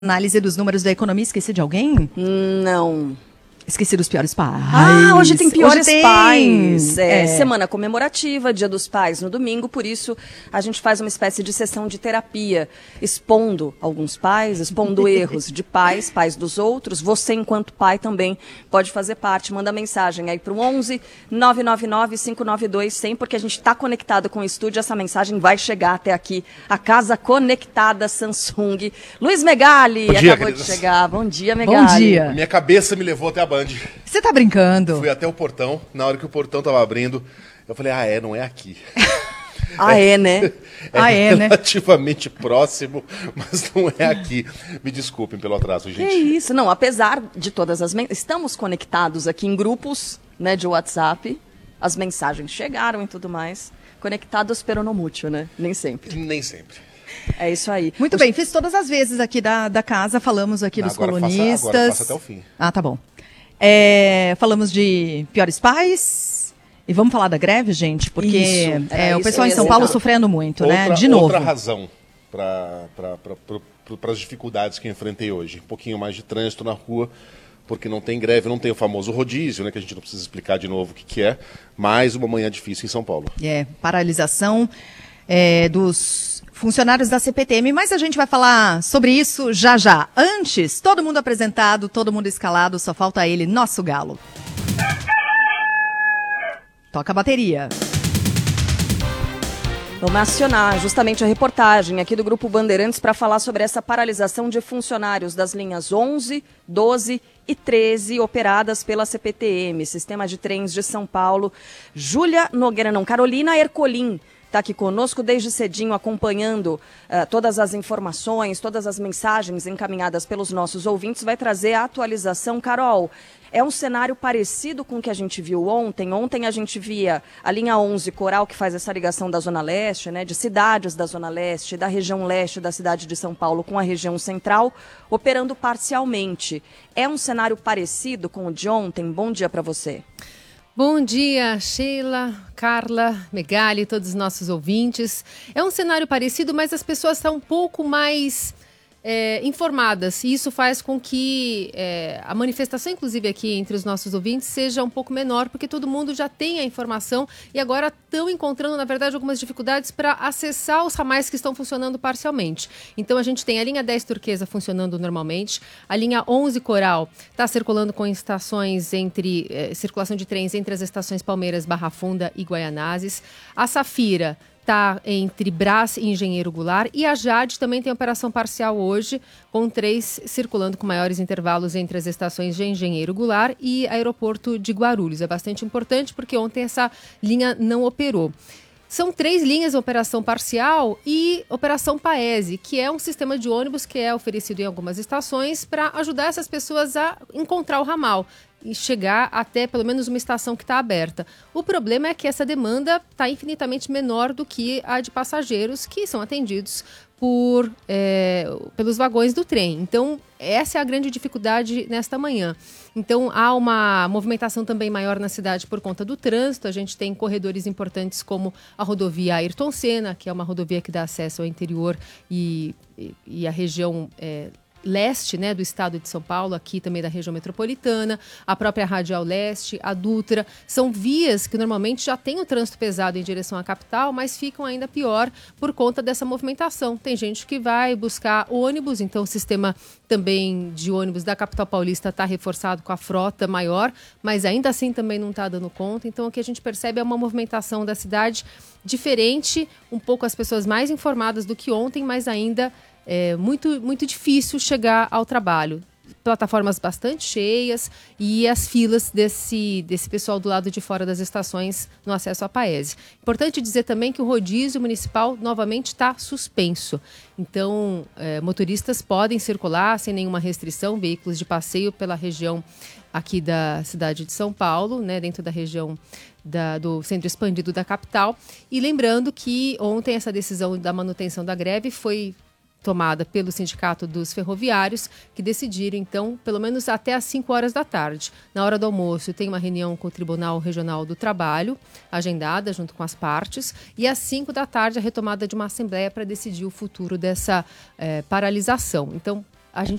Análise dos números da economia. Esqueci de alguém? Não. Esqueci dos piores pais. Hoje tem piores pais. É. Semana comemorativa, Dia dos Pais no domingo, por isso a gente faz uma espécie de sessão de terapia, expondo alguns pais, expondo erros de pais dos outros. Você, enquanto pai, também pode fazer parte. Manda mensagem aí para o 11 999 592 100, porque a gente está conectado com o estúdio. Essa mensagem vai chegar até aqui, a Casa Conectada Samsung. Luiz Megali acabou de chegar. Bom dia, Megali. Bom dia. Minha cabeça me levou até a Band. Você tá brincando? Fui até o portão, na hora que o portão tava abrindo, eu falei, não é aqui. Né? né? Relativamente próximo, mas não é aqui. Me desculpem pelo atraso, gente. Que isso, não, apesar de todas as estamos conectados aqui em grupos, né, de WhatsApp, as mensagens chegaram e tudo mais, conectados pero no mútil, né, nem sempre. Nem sempre. É isso aí. Muito bem, fiz todas as vezes aqui da casa, falamos aqui dos colunistas. Agora faça até o fim. Tá bom. Falamos de piores pais e vamos falar da greve, gente, porque o pessoal em São Paulo sofrendo muito, né? De novo. Outra razão para as dificuldades que eu enfrentei hoje. Um pouquinho mais de trânsito na rua, porque não tem greve, não tem o famoso rodízio, né? Que a gente não precisa explicar de novo o que é. Mais uma manhã difícil em São Paulo. Paralisação dos funcionários da CPTM, mas a gente vai falar sobre isso já já. Antes, todo mundo apresentado, todo mundo escalado, só falta ele, nosso galo. Toca a bateria. Vamos acionar justamente a reportagem aqui do Grupo Bandeirantes para falar sobre essa paralisação de funcionários das linhas 11, 12 e 13 operadas pela CPTM, Sistema de Trens de São Paulo. Carolina Ercolim está aqui conosco desde cedinho, acompanhando todas as informações, todas as mensagens encaminhadas pelos nossos ouvintes. Vai trazer a atualização. Carol, é um cenário parecido com o que a gente viu ontem. Ontem a gente via a linha 11 Coral, que faz essa ligação da Zona Leste, né, de cidades da Zona Leste, da região leste da cidade de São Paulo com a região central, operando parcialmente. É um cenário parecido com o de ontem? Bom dia para você. Bom dia, Sheila, Carla, Megali, todos os nossos ouvintes. É um cenário parecido, mas as pessoas estão um pouco mais informadas. E isso faz com que a manifestação, inclusive aqui entre os nossos ouvintes, seja um pouco menor, porque todo mundo já tem a informação e agora estão encontrando, na verdade, algumas dificuldades para acessar os ramais que estão funcionando parcialmente. Então, a gente tem a linha 10 Turquesa funcionando normalmente, a linha 11 Coral está circulando com estações circulação de trens entre as estações Palmeiras, Barra Funda e Guaianazes. A Safira está entre Brás e Engenheiro Goulart, e a Jade também tem operação parcial hoje, com 3 circulando com maiores intervalos entre as estações de Engenheiro Goulart e Aeroporto de Guarulhos. É bastante importante porque ontem essa linha não operou. São 3 linhas de operação parcial e operação Paese, que é um sistema de ônibus que é oferecido em algumas estações para ajudar essas pessoas a encontrar o ramal e chegar até pelo menos uma estação que está aberta. O problema é que essa demanda está infinitamente menor do que a de passageiros que são atendidos pelos vagões do trem. Então, essa é a grande dificuldade nesta manhã. Então, há uma movimentação também maior na cidade por conta do trânsito. A gente tem corredores importantes como a rodovia Ayrton Senna, que é uma rodovia que dá acesso ao interior e a região leste, né, do estado de São Paulo, aqui também da região metropolitana, a própria Radial Leste, a Dutra. São vias que normalmente já têm o trânsito pesado em direção à capital, mas ficam ainda pior por conta dessa movimentação. Tem gente que vai buscar ônibus, então o sistema também de ônibus da capital paulista está reforçado com a frota maior, mas ainda assim também não está dando conta. Então o que a gente percebe é uma movimentação da cidade diferente, um pouco as pessoas mais informadas do que ontem, mas ainda muito, muito difícil chegar ao trabalho. Plataformas bastante cheias e as filas desse pessoal do lado de fora das estações no acesso à Paese. Importante dizer também que o rodízio municipal novamente está suspenso. Então, motoristas podem circular sem nenhuma restrição, veículos de passeio pela região aqui da cidade de São Paulo, né, dentro da região do centro expandido da capital. E lembrando que ontem essa decisão da manutenção da greve foi tomada pelo Sindicato dos Ferroviários, que decidiram, então, pelo menos até às 5 horas da tarde. Na hora do almoço, tem uma reunião com o Tribunal Regional do Trabalho, agendada junto com as partes, e às 5 da tarde a retomada de uma assembleia para decidir o futuro dessa paralisação. Então, a gente